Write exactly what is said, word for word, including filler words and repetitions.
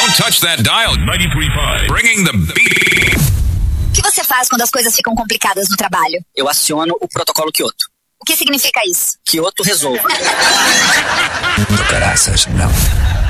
Don't touch that dial. ninety-three point five. Bringing the beat. O que você faz quando as coisas ficam complicadas no trabalho? Eu aciono o protocolo Kyoto. O que significa isso? Kyoto resolve. Do caraças, não.